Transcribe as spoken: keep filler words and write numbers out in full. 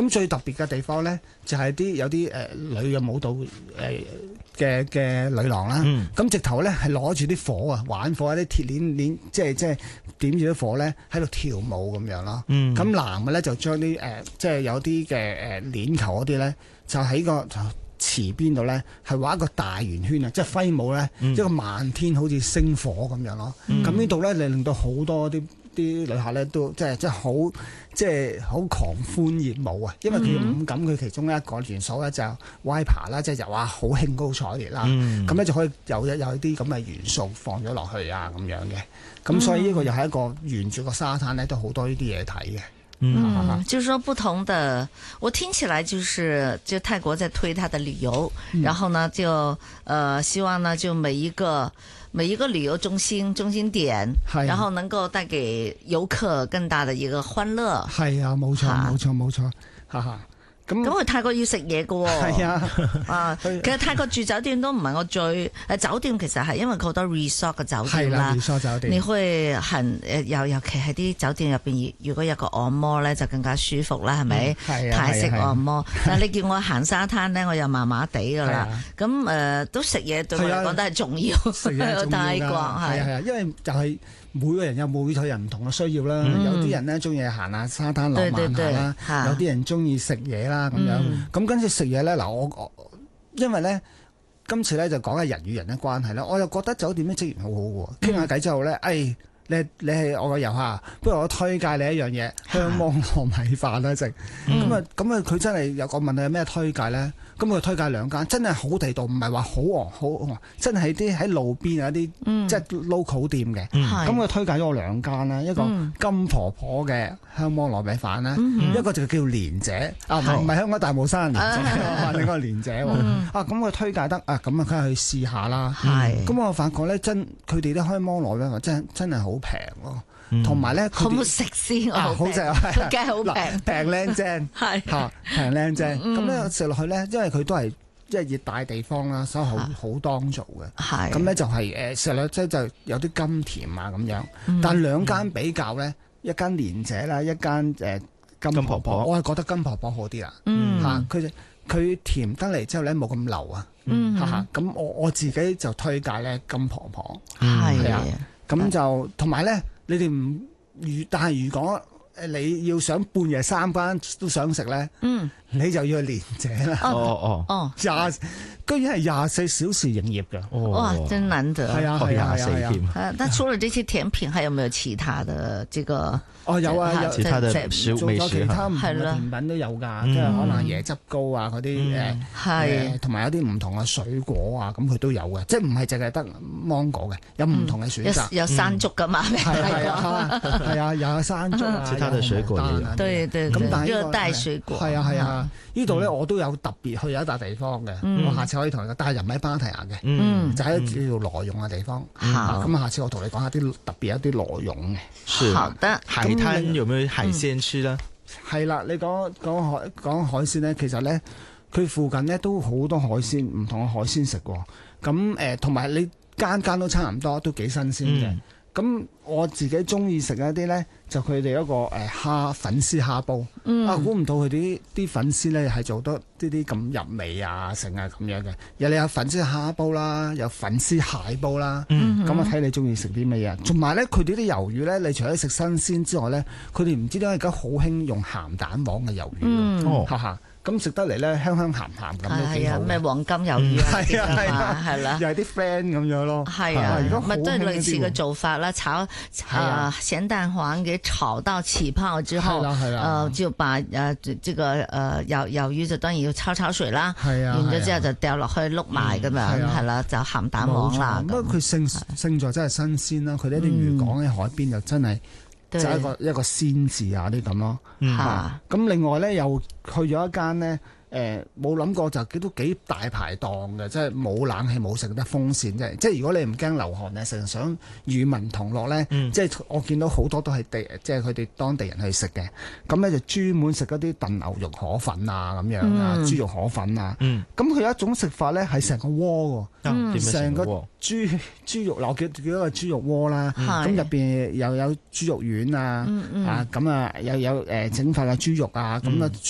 咁最特別嘅地方咧，就係、是、啲有啲誒、呃、女嘅舞蹈誒嘅嘅女郎啦。咁、嗯、直頭咧係攞住啲火啊，玩火啊，啲鐵鏈鏈，即係即係點住啲火咧，喺度跳舞咁樣咯。咁、嗯、男嘅咧就將啲誒即係有啲嘅誒鏈球嗰啲咧，就喺個池邊度咧係畫一個大圓圈啊，即係揮舞咧、嗯、一個漫天好似星火咁樣咯。咁、嗯、呢度咧，你令到好多啲啲旅客咧都即係即係好即係好狂歡熱舞啊！因為佢五感佢其中一個元素咧就係 Wiper 啦，即係就話好興高采烈啦。咁咧、嗯、就可以有有啲咁嘅元素放咗落去啊咁樣嘅。咁所以呢個又係一個沿住個沙灘咧都好多呢啲嘢睇嘅。 嗯，就是說不同的，我聽起來就是就泰國在推它的旅遊，嗯、然後呢就呃希望呢就每一個每一個旅遊中心中心點，然後能夠帶給遊客更大的一個歡樂。 係啊，冇錯冇錯冇錯，哈哈。咁咁去泰國要食嘢㗎喎， 係啊， 啊，其實泰國住酒店都唔係我最誒酒店，其實係因為佢好多 resort 嘅酒店啦 ，resort 酒店， 你會很誒尤尤其係啲酒店入邊，如果有個按摩咧就更加舒服啦，係咪？ 係啊， 泰式按摩，但係你叫我行沙灘咧，我又麻麻地㗎啦。咁誒都食嘢對我嚟講都係重要， 食嘢重要㗎。 泰國係係啊，因為就係。每個人有每個人唔同嘅需要啦，嗯、有啲人咧中意行下沙灘浪漫下啦，有啲人中意食嘢啦咁樣。咁跟住食嘢咧，嗱我我因為咧今次咧就講下人與人嘅關係啦，我又覺得酒店啲職員好好嘅，傾下偈之後咧，誒、哎、你你係我嘅遊客，不如我推介你一樣嘢，香芒糯米飯啦食。咁啊咁啊，佢真係有個問你有咩推介咧？咁佢推介兩間，真係好地道，唔係話好昂好昂，真係啲喺路邊有啲、嗯、即係 local 店嘅。咁佢、嗯、推介咗我兩間啦，一個金婆婆嘅香芒糯米飯啦，嗯、一個就叫蓮姐啊，唔係香港大帽山蓮姐，另一個蓮姐喎。嗯、啊，咁佢推介得啊，咁啊，梗係去試下啦。咁是我發覺咧，真佢哋啲香芒糯米飯真真係好平咯。同埋咧， 好唔好食先？ 啊，好食啊， 梗係好平， 平靚正，係嚇平靚正。咁咧食落去咧，因為佢都係即係熱帶地方啦，所以好好當造嘅。係咁咧就係誒食落即係就有啲甘甜啊咁樣。但係兩間比較咧，一間蓮姐啦，一間誒金婆婆，我係覺得金婆婆好啲啦。嗯，嚇佢佢甜得嚟之後咧冇咁流啊。嗯，嚇嚇咁我我自己就推介咧金婆婆。係啊，咁就同埋咧。你哋唔如，但係如果誒你要想半夜三更都想食咧，嗯，你就要去蓮姐啦。 哦哦哦， 廿居然係廿四小時營業嘅。 哇，真難得。 係啊係啊係啊。 啊，但除了這些甜品，還有沒有其他的這個？ 哦，有啊，有其他的小美食， 其他唔同嘅甜品都有㗎，即係可能椰汁糕啊嗰啲誒，係同埋有啲唔同嘅水果啊，咁佢都有嘅，即係唔係淨係得芒果嘅，有唔同嘅選擇。 有山竹㗎嘛？ 係啊係啊，有山竹啊， 其他嘅水果也有。 對對，咁但係熱帶水果係啊係啊，呢度咧我都有特別去有一笪地方嘅，我下次可以同你講，但係又唔喺芭提雅嘅，就喺叫做羅勇嘅地方。咁下次我同你講下啲特別一啲羅勇嘅。 好的。 海灘有冇海鮮吃咧？ 係啦、嗯，你講講海講海鮮咧，其實咧佢附近咧都好多海鮮，唔同嘅海鮮食喎。咁誒，同、呃、埋你間間都差唔多，都幾新鮮嘅。咁、嗯、我自己中意食一啲咧，就佢哋一個誒蝦、呃、粉絲蝦煲。嗯、啊，估唔到佢哋啲粉絲咧係做得啲啲咁入味啊，成啊咁樣嘅。有你有粉絲蝦煲啦，有粉絲蟹煲啦。咁我睇你中意食啲乜嘢。同埋咧，佢哋啲魷魚咧，你除咗食新鮮之外咧，佢哋唔知點解而家好興用鹹蛋黃嘅魷魚。嗯、哦，哈哈。咁食得嚟咧，香香鹹鹹咁都幾好。 咩黃金魷魚啊？係啊係啊，係啦， 又係啲 friend 咁樣咯。係啊， 咪都係類似嘅做法啦。炒啊鹹蛋黃給炒到起泡之後，誒就把誒這個誒魷魷魚就當然要焯焯水啦。係啊，然之之後就掉落去碌埋咁樣，係啦，就鹹蛋黃啦。 咁佢勝勝在真係新鮮啦。佢呢啲漁港喺海邊又真係。就一個一個鮮字啊啲咁咯，嚇、嗯！咁、啊、另外咧又去咗一間咧，誒冇諗過就都幾大排檔嘅，即係冇冷氣冇食得風扇，即係即係如果你唔驚流汗咧，成日想與民同樂咧，嗯、即係我見到好多都係地，即係佢哋當地人去食嘅，咁咧就專門食嗰啲燉牛肉河粉啊咁樣啊，嗯、豬肉河粉啊，咁佢、嗯、有一種食法咧係成個鍋喎，成、嗯、個豬豬肉，我叫叫一個豬肉鍋啦，咁入邊又有豬肉丸啊，嗯嗯、啊咁啊又有誒整塊嘅豬肉啊，咁啊